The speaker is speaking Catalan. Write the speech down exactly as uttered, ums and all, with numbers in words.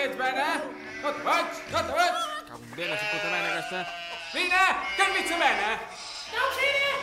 hi ets, Bena? No te veig, no te veig. Cago en bé, la puta Bena aquesta. Vine, que enmig la Bena. No ho sé!